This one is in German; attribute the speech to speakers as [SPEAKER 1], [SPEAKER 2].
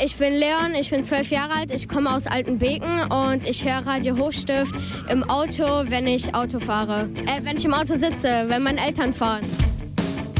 [SPEAKER 1] Ich bin Leon, ich bin 12 Jahre alt, ich komme aus Altenbeken und ich höre Radio Hochstift im Auto, wenn ich Auto fahre. Wenn ich im Auto sitze, wenn meine Eltern fahren.